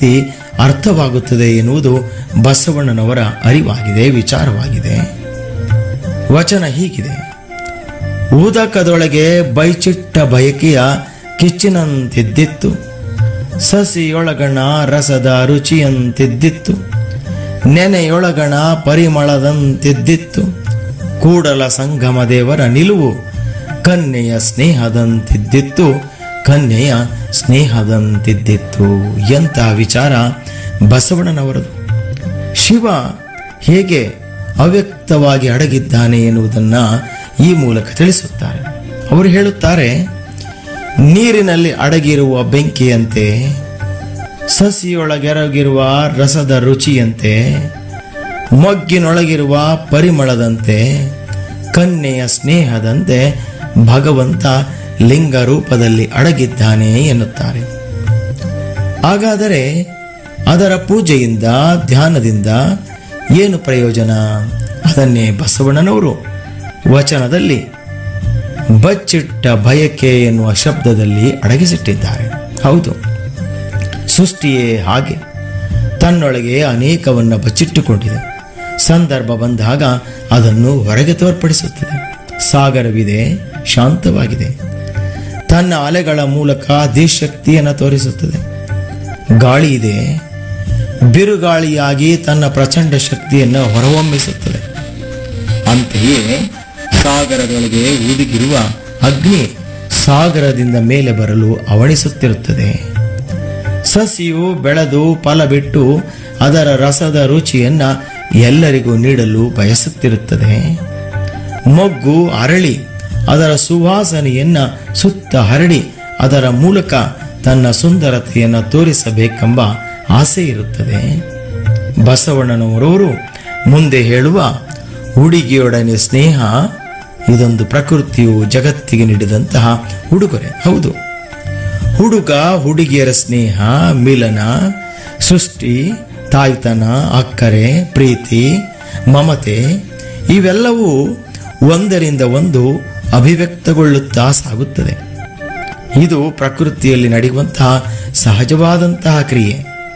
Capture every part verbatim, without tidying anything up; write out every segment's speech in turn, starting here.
ಶಕ್ತಿ ಅರ್ಥವಾಗುತ್ತದೆ ಎನ್ನುವುದು ಬಸವಣ್ಣನವರ ಅರಿವಾಗಿದೆ, ವಿಚಾರವಾಗಿದೆ. ವಚನ ಹೀಗಿದೆ: ಉದಕದೊಳಗೆ ಬೈಚಿಟ್ಟ ಬಯಕೆಯ ಕಿಚ್ಚಿನಂತಿದ್ದಿತ್ತು, ಸಸಿಯೊಳಗಣ ರಸದ ರುಚಿಯಂತಿದ್ದಿತ್ತು, ನೆನೆಯೊಳಗಣ ಪರಿಮಳದಂತಿದ್ದಿತ್ತು, ಕೂಡಲ ಸಂಗಮ ದೇವರ ನಿಲುವು ಕನ್ಯೆಯ ಸ್ನೇಹದಂತಿದ್ದಿತ್ತು, ಕನ್ಯೆಯ ಸ್ನೇಹದಂತಿದ್ದಿತ್ತು. ಎಂಥ ವಿಚಾರ ಬಸವಣ್ಣನವರದು. ಶಿವ ಹೇಗೆ ಅವ್ಯಕ್ತವಾಗಿ ಅಡಗಿದ್ದಾನೆ ಎನ್ನುವುದನ್ನು ಈ ಮೂಲಕ ತಿಳಿಸುತ್ತಾರೆ. ಅವರು ಹೇಳುತ್ತಾರೆ, ನೀರಿನಲ್ಲಿ ಅಡಗಿರುವ ಬೆಂಕಿಯಂತೆ, ಸಸಿಯೊಳಗೆರಗಿರುವ ರಸದ ರುಚಿಯಂತೆ, ಮೊಗ್ಗಿನೊಳಗಿರುವ ಪರಿಮಳದಂತೆ, ಕನ್ಯೆಯ ಸ್ನೇಹದಂತೆ ಭಗವಂತ ಲಿಂಗ ರೂಪದಲ್ಲಿ ಅಡಗಿದ್ದಾನೆ ಎನ್ನುತ್ತಾರೆ. ಹಾಗಾದರೆ ಅದರ ಪೂಜೆಯಿಂದ, ಧ್ಯಾನದಿಂದ ಏನು ಪ್ರಯೋಜನ? ಅದನ್ನೇ ಬಸವಣ್ಣನವರು ವಚನದಲ್ಲಿ ಬಚ್ಚಿಟ್ಟ ಬಯಕೆ ಎನ್ನುವ ಶಬ್ದದಲ್ಲಿ ಅಡಗಿಸಿಟ್ಟಿದ್ದಾರೆ. ಹೌದು, ಸೃಷ್ಟಿಯೇ ಹಾಗೆ ತನ್ನೊಳಗೆ ಅನೇಕವನ್ನು ಬಚ್ಚಿಟ್ಟುಕೊಂಡಿದೆ. ಸಂದರ್ಭ ಬಂದಾಗ ಅದನ್ನು ಹೊರಗೆ ತೋರ್ಪಡಿಸುತ್ತದೆ. ಸಾಗರವಿದೆ, ಶಾಂತವಾಗಿದೆ. ತನ್ನ ಅಲೆಗಳ ಮೂಲಕ ದೇಶಕ್ತಿಯನ್ನು ತೋರಿಸುತ್ತದೆ. ಗಾಳಿ ಇದೆ, ಬಿರುಗಾಳಿಯಾಗಿ ತನ್ನ ಪ್ರಚಂಡ ಶಕ್ತಿಯನ್ನು ಹೊರಹೊಮ್ಮಿಸುತ್ತದೆ. ಅಂತೆಯೇ ಸಾಗರದೊಳಗೆ ಊದಿಗಿರುವ ಅಗ್ನಿ ಸಾಗರದಿಂದ ಮೇಲೆ ಬರಲು ಅವಣಿಸುತ್ತಿರುತ್ತದೆ. ಸಸಿಯು ಬೆಳೆದು ಫಲ ಬಿಟ್ಟು ಅದರ ರಸದ ರುಚಿಯನ್ನ ಎಲ್ಲರಿಗೂ ನೀಡಲು ಬಯಸುತ್ತಿರುತ್ತದೆ. ಮೊಗ್ಗು ಅರಳಿ ಅದರ ಸುವಾಸನೆಯನ್ನ ಸುತ್ತ ಹರಡಿ ಅದರ ಮೂಲಕ ತನ್ನ ಸುಂದರತೆಯನ್ನು ತೋರಿಸಬೇಕೆಂಬ ಆಸೆ ಇರುತ್ತದೆ. ಬಸವಣ್ಣನವರವರು ಮುಂದೆ ಹೇಳುವ ಹುಡುಗಿಯೊಡನೆ ಸ್ನೇಹ ಇದೊಂದು ಪ್ರಕೃತಿಯು ಜಗತ್ತಿಗೆ ನೀಡಿದಂತಹ ಉಡುಗೊರೆ. ಹೌದು, ಹುಡುಗ ಹುಡುಗಿಯರ ಸ್ನೇಹ, ಮಿಲನ, ಸೃಷ್ಟಿ, ತಾಯ್ತನ, ಅಕ್ಕರೆ, ಪ್ರೀತಿ, ಮಮತೆ ಇವೆಲ್ಲವೂ ಒಂದರಿಂದ ಒಂದು ಅಭಿವ್ಯಕ್ತಗೊಳ್ಳುತ್ತಾ ಸಾಗುತ್ತದೆ. ಇದು ಪ್ರಕೃತಿಯಲ್ಲಿ ನಡೆಯುವಂತಹ ಸಹಜವಾದಂತಹ ಕ್ರಿಯೆ.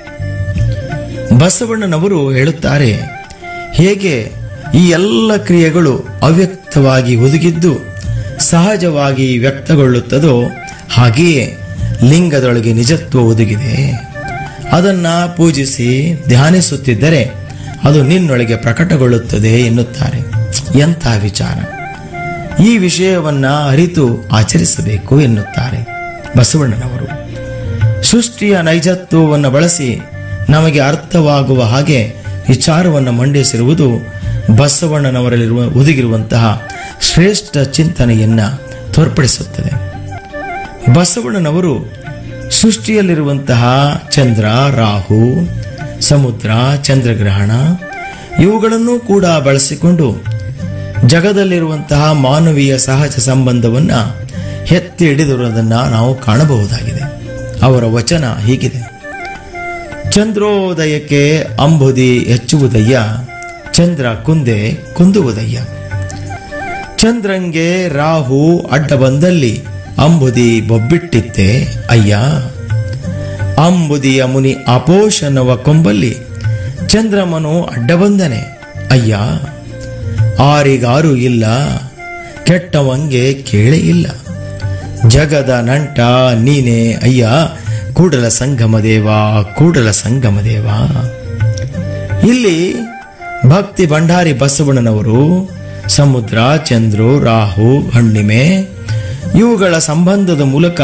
ಬಸವಣ್ಣನವರು ಹೇಳುತ್ತಾರೆ, ಹೇಗೆ ಈ ಎಲ್ಲ ಕ್ರಿಯೆಗಳು ಅವ್ಯಕ್ತವಾಗಿ ಹುದುಗಿದ್ದು ಸಹಜವಾಗಿ ವ್ಯಕ್ತಗೊಳ್ಳುತ್ತದೋ ಹಾಗೆಯೇ ಲಿಂಗದೊಳಗೆ ನಿಜತ್ವ ಒದಗಿದೆ. ಅದನ್ನು ಪೂಜಿಸಿ ಧ್ಯಾನಿಸುತ್ತಿದ್ದರೆ ಅದು ನಿನ್ನೊಳಗೆ ಪ್ರಕಟಗೊಳ್ಳುತ್ತದೆ ಎನ್ನುತ್ತಾರೆ. ಎಂಥ ವಿಚಾರ! ಈ ವಿಷಯವನ್ನ ಅರಿತು ಆಚರಿಸಬೇಕು ಎನ್ನುತ್ತಾರೆ ಬಸವಣ್ಣನವರು. ಸೃಷ್ಟಿಯ ನೈಜತ್ವವನ್ನು ಬಳಸಿ ನಮಗೆ ಅರ್ಥವಾಗುವ ಹಾಗೆ ವಿಚಾರವನ್ನು ಮಂಡಿಸಿರುವುದು ಬಸವಣ್ಣನವರಲ್ಲಿರುವ ಒದಗಿರುವಂತಹ ಶ್ರೇಷ್ಠ ಚಿಂತನೆಯನ್ನ ತೋರ್ಪಡಿಸುತ್ತದೆ. ಬಸವಣ್ಣನವರು ಸೃಷ್ಟಿಯಲ್ಲಿರುವಂತಹ ಚಂದ್ರ, ರಾಹು, ಸಮುದ್ರ, ಚಂದ್ರಗ್ರಹಣ ಇವುಗಳನ್ನು ಕೂಡ ಬಳಸಿಕೊಂಡು ಜಗದಲ್ಲಿರುವಂತಹ ಮಾನವೀಯ ಸಹಜ ಸಂಬಂಧವನ್ನು ಎತ್ತಿ ಹಿಡಿದಿರುವುದನ್ನು ನಾವು ಕಾಣಬಹುದಾಗಿದೆ. ಅವರ ವಚನ ಹೀಗಿದೆ: ಚಂದ್ರೋದಯಕ್ಕೆ ಅಂಬುದಿ ಹೆಚ್ಚುವುದಯ್ಯ, ಚಂದ್ರ ಕುಂದೆ ಕುಂದುವುದಯ್ಯ. ಚಂದ್ರಂಗೆ ರಾಹು ಅಡ್ಡ ಬಂದಲ್ಲಿ ಅಂಬುದಿ ಬೊಬ್ಬಿಟ್ಟಿತ್ತೆ ಅಯ್ಯ. ಅಂಬುದಿಯ ಮುನಿ ಅಪೋಷಣವ ಕೊಂಬಲ್ಲಿ ಚಂದ್ರಮನು ಅಡ್ಡ ಬಂದನೆ ಅಯ್ಯ. ಆರಿಗಾರು ಇಲ್ಲ, ಕೆಟ್ಟವಂಗೆ ಕೇಳೇ ಇಲ್ಲ. ಜಗದ ನಂಟ ನೀನೇ ಅಯ್ಯ, ಕೂಡಲ ಸಂಗಮ ದೇವ, ಕೂಡಲ ಸಂಗಮ ದೇವ. ಇಲ್ಲಿ ಭಕ್ತಿ ಭಂಡಾರಿ ಬಸವಣ್ಣನವರು ಸಮುದ್ರ, ಚಂದ್ರು, ರಾಹು, ಹುಣ್ಣಿಮೆ ಇವುಗಳ ಸಂಬಂಧದ ಮೂಲಕ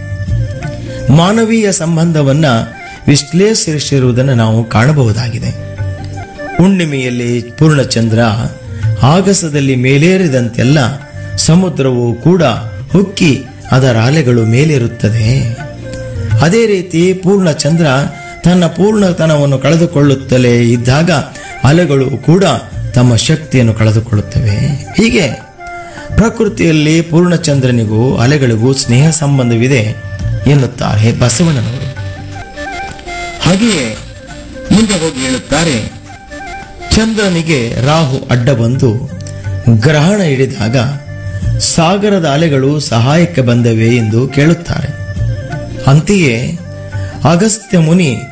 ಮಾನವೀಯ ಸಂಬಂಧವನ್ನ ವಿಶ್ಲೇಷಿಸಿರುವುದನ್ನು ನಾವು ಕಾಣಬಹುದಾಗಿದೆ. ಹುಣ್ಣಿಮೆಯಲ್ಲಿ ಪೂರ್ಣಚಂದ್ರ ಆಗಸದಲ್ಲಿ ಮೇಲೇರಿದಂತೆಲ್ಲ ಸಮುದ್ರವು ಕೂಡ ಹುಕ್ಕಿ ಅದರ ಅಲೆಗಳು ಮೇಲೇರುತ್ತದೆ. ಅದೇ ರೀತಿ ಪೂರ್ಣಚಂದ್ರ ತನ್ನ ಪೂರ್ಣತನವನ್ನು ಕಳೆದುಕೊಳ್ಳುತ್ತಲೇ ಇದ್ದಾಗ ಅಲೆಗಳು ಕೂಡ ತಮ್ಮ ಶಕ್ತಿಯನ್ನು ಕಳೆದುಕೊಳ್ಳುತ್ತವೆ. ಹೀಗೆ ಪ್ರಕೃತಿಯಲ್ಲಿ ಪೂರ್ಣಚಂದ್ರನಿಗೂ ಅಲೆಗಳಿಗೂ ಸ್ನೇಹ ಸಂಬಂಧವಿದೆ ಎನ್ನುತ್ತಾರೆ ಬಸವಣ್ಣನವರು. ಹಾಗೆಯೇ ಮುಂದೆ ಹೋಗಿ ಹೇಳುತ್ತಾರೆ, ಚಂದ್ರನಿಗೆ ರಾಹು ಅಡ್ಡ ಬಂದು ಗ್ರಹಣ ಹಿಡಿದಾಗ ಸಾಗರದ ಅಲೆಗಳು ಸಹಾಯಕ್ಕೆ ಬಂದವೆ ಎಂದು ಕೇಳುತ್ತಾರೆ. ಅಂತೆಯೇ ಅಗಸ್ತ್ಯ ಮುನಿ